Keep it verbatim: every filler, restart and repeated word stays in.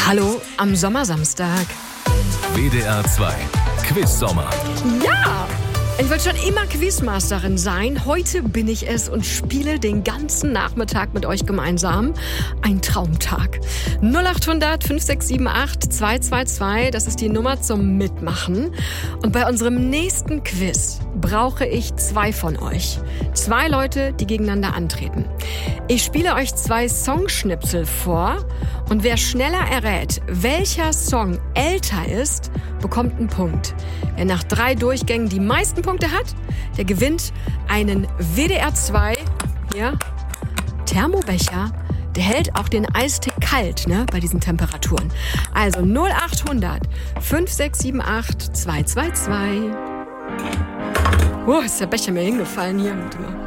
Hallo am Sommersamstag. W D R zwei Quiz-Sommer. Ja! Ich wollte schon immer Quizmasterin sein. Heute bin ich es und spiele den ganzen Nachmittag mit euch gemeinsam. Ein Traumtag. null acht hundert fünf sechs sieben acht zwei zwei zwei, das ist die Nummer zum Mitmachen. Und bei unserem nächsten Quiz brauche ich zwei von euch. Zwei Leute, die gegeneinander antreten. Ich spiele euch zwei Songschnipsel vor und wer schneller errät, welcher Song älter ist, bekommt einen Punkt. Wer nach drei Durchgängen die meisten Punkte hat, der gewinnt einen W D R zwei hier, Thermobecher. Der hält auch den Eistee kalt, ne, bei diesen Temperaturen. Also null acht hundert fünf sechs sieben acht zwei zwei zwei. Oh, ist der Becher mir hingefallen hier.